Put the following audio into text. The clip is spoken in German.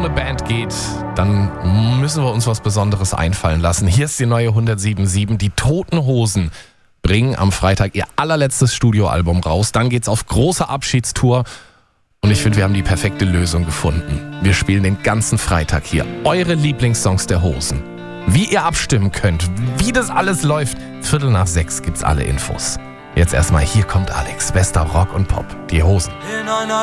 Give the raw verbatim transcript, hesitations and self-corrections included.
eine Band geht, dann müssen wir uns was Besonderes einfallen lassen. Hier ist die neue hundertsieben Komma sieben. Die Toten Hosen bringen am Freitag ihr allerletztes Studioalbum raus. Dann geht's auf große Abschiedstour. Und ich finde, wir haben die perfekte Lösung gefunden. Wir spielen den ganzen Freitag hier eure Lieblingssongs der Hosen. Wie ihr abstimmen könnt, wie das alles läuft, Viertel nach sechs gibt's alle Infos. Jetzt erstmal, hier kommt Alex, bester Rock und Pop, die Hosen. In einer